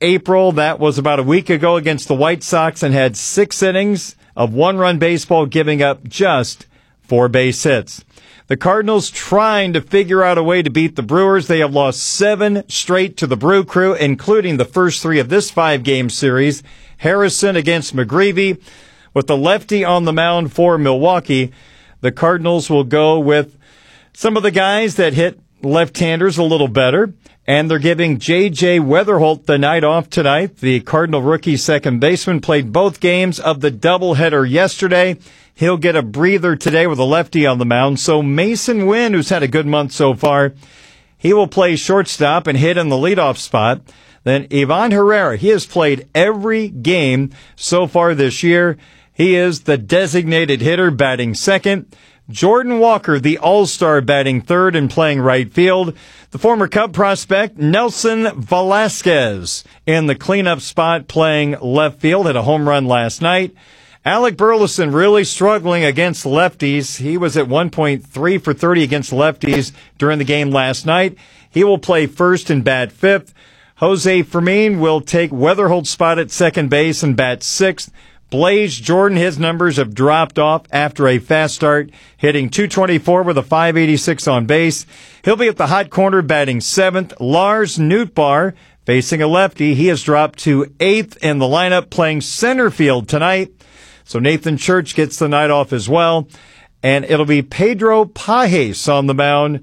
April. That was about a week ago against the White Sox and had 6 innings of one-run baseball, giving up just 4 base hits. The Cardinals trying to figure out a way to beat the Brewers. They have lost 7 straight to the Brew Crew, including the first 3 of this 5-game series. Harrison against McGreevy. With the lefty on the mound for Milwaukee, the Cardinals will go with some of the guys that hit left-handers a little better, and they're giving J.J. Weatherholt the night off tonight. The Cardinal rookie second baseman played both games of the doubleheader yesterday. He'll get a breather today with a lefty on the mound. So Mason Wynn, who's had a good month so far, he will play shortstop and hit in the leadoff spot. Then Ivan Herrera, he has played every game so far this year. He is the designated hitter, batting second. Jordan Walker, the all-star, batting third and playing right field. The former Cub prospect, Nelson Velasquez, in the cleanup spot, playing left field, had a home run last night. Alec Burleson really struggling against lefties. He was at 1.3 for 30 against lefties during the game last night. He will play first and bat fifth. Jose Fermin will take Weatherholt's spot at second base and bat sixth. Blaze Jordan, his numbers have dropped off after a fast start, hitting .224 with a .586 on base. He'll be at the hot corner batting seventh. Lars Nootbaar, facing a lefty, he has dropped to 8th in the lineup, playing center field tonight. So Nathan Church gets the night off as well. And it'll be Pedro Pages on the mound.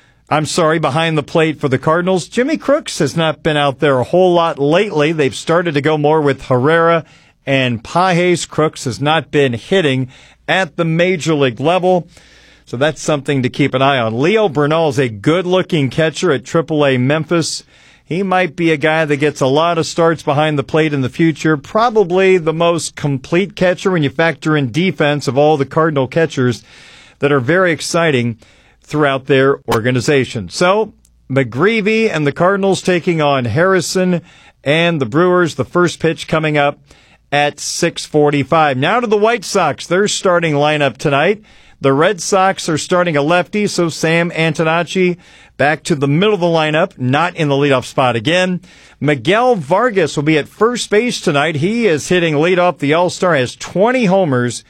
Behind the plate for the Cardinals. Jimmy Crooks has not been out there a whole lot lately. They've started to go more with Herrera and Pages. Crooks has not been hitting at the major league level, so that's something to keep an eye on. Leo Bernal is a good-looking catcher at AAA Memphis. He might be a guy that gets a lot of starts behind the plate in the future. Probably the most complete catcher when you factor in defense of all the Cardinal catchers that are very exciting throughout their organization. So, McGreevy and the Cardinals taking on Harrison and the Brewers. The first pitch coming up at 6:45. Now to the White Sox, their starting lineup tonight. The Red Sox are starting a lefty, so Sam Antonacci back to the middle of the lineup, not in the leadoff spot again. Miguel Vargas will be at first base tonight. He is hitting leadoff. The All-Star has 20 homers,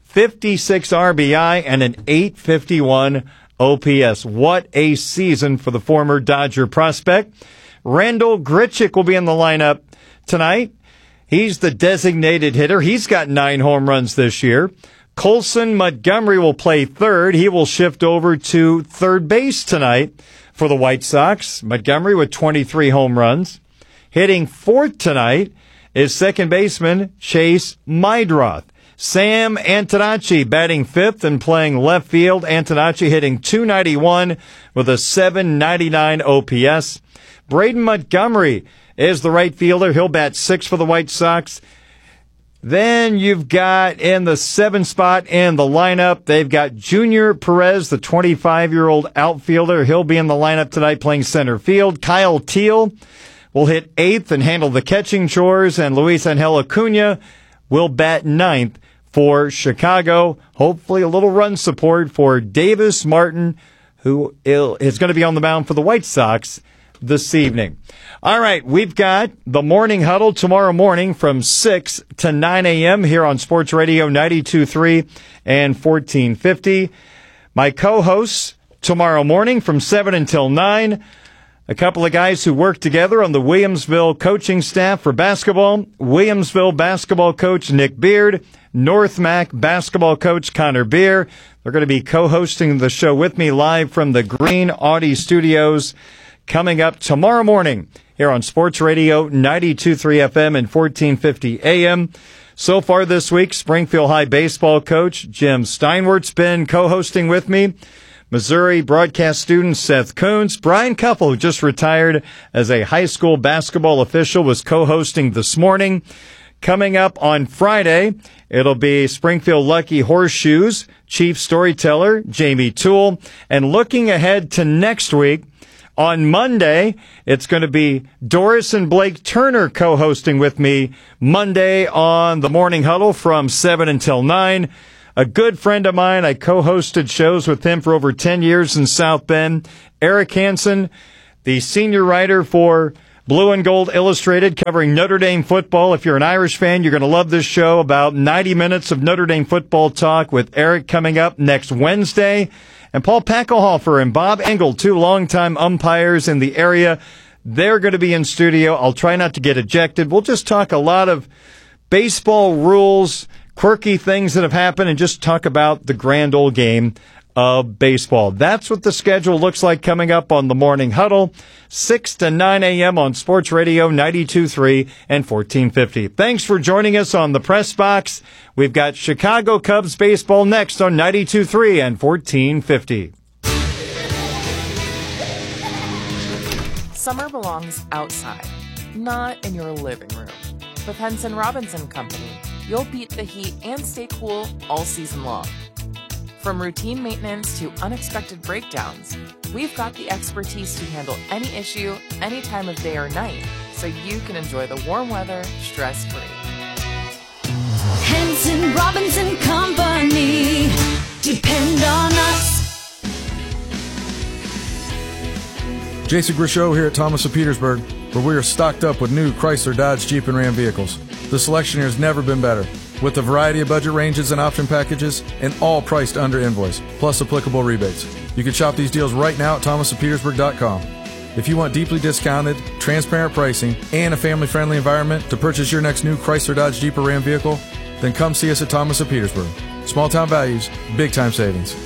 56 RBI, and an .851 OPS. What a season for the former Dodger prospect. Randal Grichuk will be in the lineup tonight. He's the designated hitter. He's got 9 home runs this year. Colson Montgomery will play third. He will shift over to third base tonight for the White Sox. Montgomery with 23 home runs. Hitting fourth tonight is second baseman Chase Meidroth. Sam Antonacci batting fifth and playing left field. Antonacci hitting .291 with a .799 OPS. Braden Montgomery is the right fielder. He'll bat sixth for the White Sox. Then you've got in the 7 spot in the lineup, they've got Junior Perez, the 25-year-old outfielder. He'll be in the lineup tonight playing center field. Kyle Teal will hit 8th and handle the catching chores, and Luis Angel Acuna will bat 9th for Chicago. Hopefully a little run support for Davis Martin, who is going to be on the mound for the White Sox this evening. All right, we've got the Morning Huddle tomorrow morning from 6 to 9 a.m. here on Sports Radio 92.3 and 1450. My co-hosts tomorrow morning from 7 until 9. A couple of guys who work together on the Williamsville coaching staff for basketball. Williamsville basketball coach Nick Beard, North Mac basketball coach Connor Beer. They're going to be co-hosting the show with me live from the Green Audi Studios coming up tomorrow morning here on Sports Radio 92.3 FM and 1450 AM. So far this week, Springfield High baseball coach Jim Steinwart's been co-hosting with me. Missouri broadcast student Seth Coons. Brian Kuffel, who just retired as a high school basketball official, was co-hosting this morning. Coming up on Friday, it'll be Springfield Lucky Horseshoes chief storyteller Jamie Toole. And looking ahead to next week, on Monday, it's going to be Doris and Blake Turner co-hosting with me Monday on the Morning Huddle from 7 until 9. A good friend of mine, I co-hosted shows with him for over 10 years in South Bend. Eric Hansen, the senior writer for Blue and Gold Illustrated covering Notre Dame football. If you're an Irish fan, you're going to love this show. About 90 minutes of Notre Dame football talk with Eric coming up next Wednesday. And Paul Packelhofer and Bob Engel, two longtime umpires in the area. They're going to be in studio. I'll try not to get ejected. We'll just talk a lot of baseball rules, quirky things that have happened, and just talk about the grand old game of baseball. That's what the schedule looks like coming up on the Morning Huddle, 6 to 9 a.m. on Sports Radio 92.3 and 1450. Thanks for joining us on the Press Box. We've got Chicago Cubs baseball next on 92.3 and 1450. Summer belongs outside, not in your living room. With Henson Robinson Company, you'll beat the heat and stay cool all season long. From routine maintenance to unexpected breakdowns, we've got the expertise to handle any issue, any time of day or night, so you can enjoy the warm weather stress-free. Henson Robinson Company, depend on us. Jason Grishow here at Thomas of Petersburg, where we are stocked up with new Chrysler, Dodge, Jeep, and Ram vehicles. The selection here has never been better, with a variety of budget ranges and option packages, and all priced under invoice, plus applicable rebates. You can shop these deals right now at thomasofpetersburg.com. If you want deeply discounted, transparent pricing, and a family-friendly environment to purchase your next new Chrysler, Dodge, Jeep, or Ram vehicle, then come see us at Thomas of Petersburg. Small-town values, big-time savings.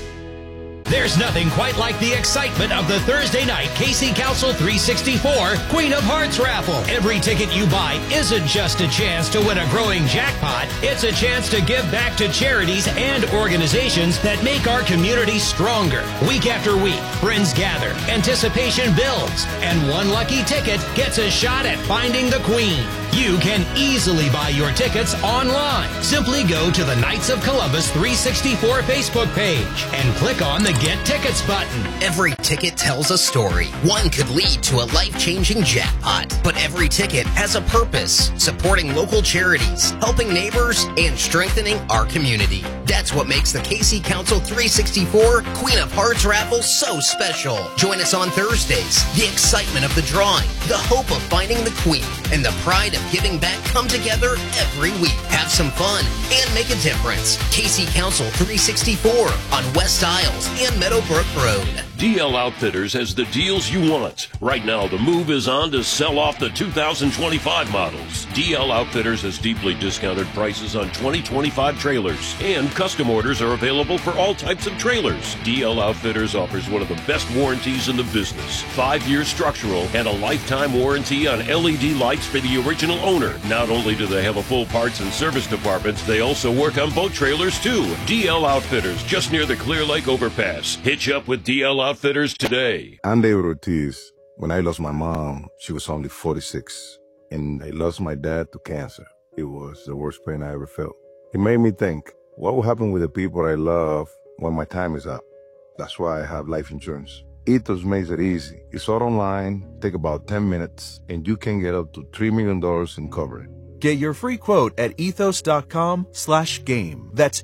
There's nothing quite like the excitement of the Thursday night KC Council 364 Queen of Hearts raffle. Every ticket you buy isn't just a chance to win a growing jackpot. It's a chance to give back to charities and organizations that make our community stronger. Week after week, friends gather, anticipation builds, and one lucky ticket gets a shot at finding the Queen. You can easily buy your tickets online. Simply go to the Knights of Columbus 364 Facebook page and click on the Get Tickets button. Every ticket tells a story. One could lead to a life-changing jackpot, but every ticket has a purpose, supporting local charities, helping neighbors, and strengthening our community. That's what makes the KC Council 364 Queen of Hearts raffle so special. Join us on Thursdays. The excitement of the drawing, the hope of finding the Queen, and the pride of giving back come together every week. Have some fun and make a difference. KC Council 364 on West Isles and Meadowbrook Road. DL Outfitters has the deals you want. Right now, the move is on to sell off the 2025 models. DL Outfitters has deeply discounted prices on 2025 trailers, and custom orders are available for all types of trailers. DL Outfitters offers one of the best warranties in the business. 5-year structural and a lifetime warranty on LED lights for the original owner. Not only do they have a full parts and service department, they also work on boat trailers too. DL Outfitters, just near the Clear Lake overpass. Hitch up with DL Outfitters today. I'm David Ortiz. When I lost my mom, she was only 46, and I lost my dad to cancer. It was the worst pain I ever felt. It made me think, what will happen with the people I love when my time is up? That's why I have life insurance. Ethos makes it easy. It's all online, take about 10 minutes, and you can get up to $3 million in coverage. Get your free quote at ethos.com/game. That's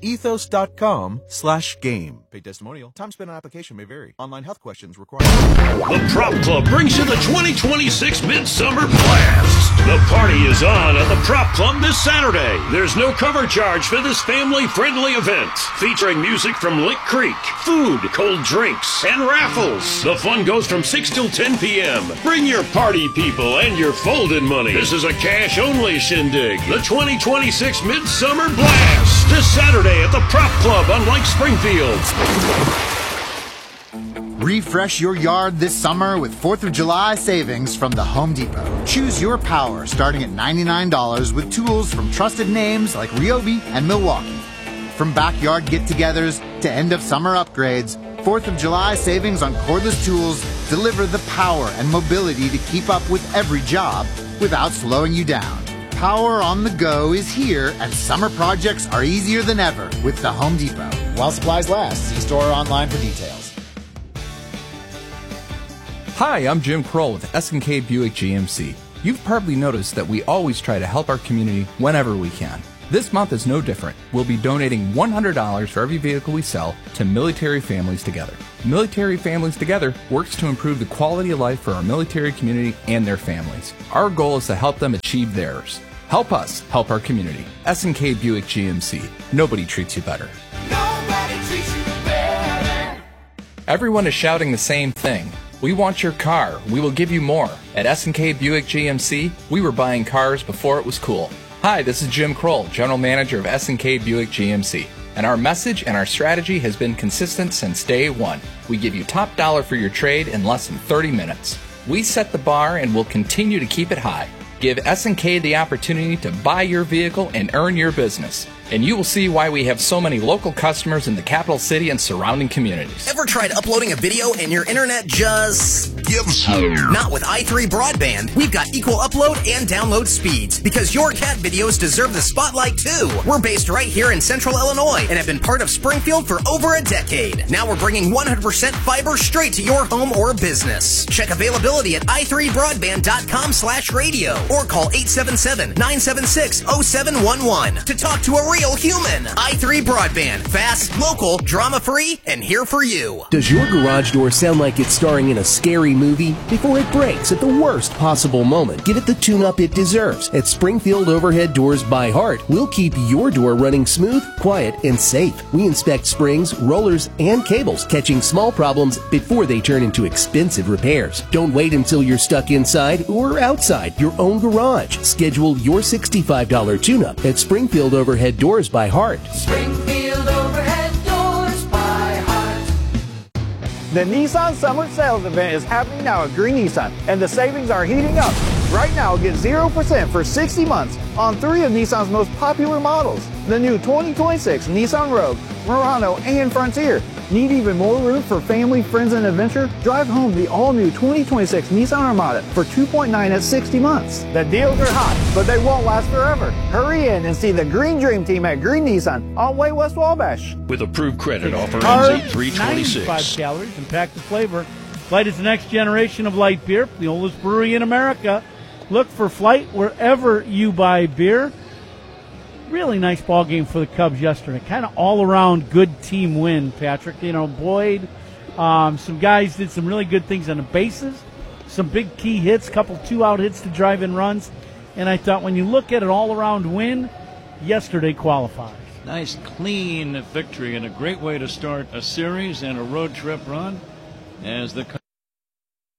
ethos.com/game. Paid testimonial. Time spent on application may vary. Online health questions required. The Prop Club brings you the 2026 Midsummer Blast. The party is on at the Prop Club this Saturday. There's no cover charge for this family-friendly event, featuring music from Lick Creek, food, cold drinks, and raffles. The fun goes from 6 till 10 p.m. Bring your party people and your folded money. This is a cash-only shindig. The 2026 Midsummer Blast this Saturday at the Prop Club on Lake Springfield. Refresh your yard this summer with 4th of July savings from the Home Depot. Choose your power starting at $99 with tools from trusted names like Ryobi and Milwaukee. From backyard get-togethers to end-of-summer upgrades, 4th of July savings on cordless tools deliver the power and mobility to keep up with every job without slowing you down. Power on the go is here, and summer projects are easier than ever with the Home Depot. While supplies last, see store or online for details. Hi, I'm Jim Kroll with S&K Buick GMC. You've probably noticed that we always try to help our community whenever we can. This month is no different. We'll be donating $100 for every vehicle we sell to Military Families Together. Military Families Together works to improve the quality of life for our military community and their families. Our goal is to help them achieve theirs. Help us help our community. S&K Buick GMC. Nobody treats you better. Nobody treats you better. Everyone is shouting the same thing. We want your car. We will give you more. At S&K Buick GMC, we were buying cars before it was cool. Hi, this is Jim Kroll, General Manager of S&K Buick GMC. And our message and our strategy has been consistent since day one. We give you top dollar for your trade in less than 30 minutes. We set the bar and will continue to keep it high. Give S&K the opportunity to buy your vehicle and earn your business. And you will see why we have so many local customers in the capital city and surrounding communities. Ever tried uploading a video and your internet just gives up? Not with i3 Broadband. We've got equal upload and download speeds because your cat videos deserve the spotlight too. We're based right here in Central Illinois and have been part of Springfield for over a decade. Now we're bringing 100% fiber straight to your home or business. Check availability at i3broadband.com/radio or call 877-976-0711 to talk to a real human. i3 Broadband. Fast, local, drama-free, and here for you. Does your garage door sound like it's starring in a scary movie? Before it breaks at the worst possible moment, give it the tune-up it deserves. At Springfield Overhead Doors by Heart, we'll keep your door running smooth, quiet, and safe. We inspect springs, rollers, and cables, catching small problems before they turn into expensive repairs. Don't wait until you're stuck inside or outside your own garage. Schedule your $65 tune-up at Springfield Overhead Doors by Heart. Springfield Overhead Doors by Heart. The Nissan Summer Sales Event is happening now at Green Nissan, and the savings are heating up. Right now, get 0% for 60 months on 3 of Nissan's most popular models. The new 2026 Nissan Rogue, Murano, and Frontier. Need even more room for family, friends, and adventure? Drive home the all-new 2026 Nissan Armada for $2.9 at 60 months. The deals are hot, but they won't last forever. Hurry in and see the Green Dream Team at Green Nissan on Way West Wabash. With approved credit offer ends 8/3/26. 95 calories and packed with flavor. Flight is the next generation of light beer, the oldest brewery in America. Look for Flight wherever you buy beer. Really nice ball game for the Cubs yesterday. Kind of all-around good team win, Patrick. You know, Boyd, some guys did some really good things on the bases, some big key hits, couple two-out hits to drive in runs. And I thought when you look at an all-around win, yesterday qualifies. Nice, clean victory and a great way to start a series and a road trip run as the